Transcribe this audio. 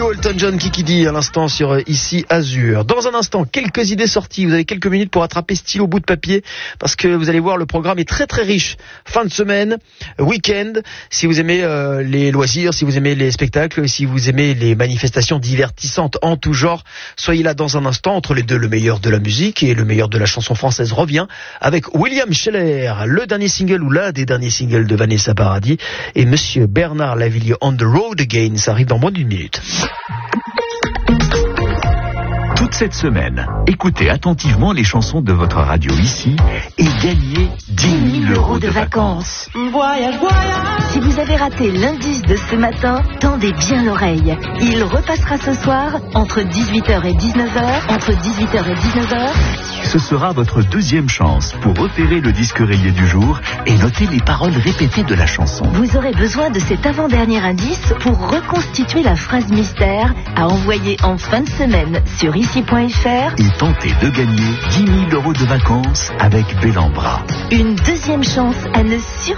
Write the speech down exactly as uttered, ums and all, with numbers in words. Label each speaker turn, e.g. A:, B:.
A: Disco, Elton John, Kiki D à l'instant sur euh, Ici Azur. Dans un instant, quelques idées sorties. Vous avez quelques minutes pour attraper stylo bout de papier parce que vous allez voir, le programme est très très riche. Fin de semaine, week-end. Si vous aimez euh, les loisirs, si vous aimez les spectacles, si vous aimez les manifestations divertissantes en tout genre, soyez là dans un instant. Entre les deux, le meilleur de la musique et le meilleur de la chanson française revient avec William Scheller, le dernier single ou l'un des derniers singles de Vanessa Paradis, et Monsieur Bernard Lavilliers, On the Road Again. Ça arrive dans moins d'une minute.
B: Toute cette semaine, écoutez attentivement les chansons de votre radio ici et gagnez dix mille euros de vacances.
C: Voyage, voyage.
D: Si vous avez raté l'indice de ce matin, tendez bien l'oreille. Il repassera ce soir entre dix-huit heures et dix-neuf heures, entre dix-huit heures et dix-neuf heures.
B: Ce sera votre deuxième chance pour repérer le disque rayé du jour et noter les paroles répétées de la chanson.
D: Vous aurez besoin de cet avant-dernier indice pour reconstituer la phrase mystère à envoyer en fin de semaine sur ici point f r
B: et tenter de gagner dix mille euros de vacances avec Bellambra.
D: Une deuxième chance à ne surtout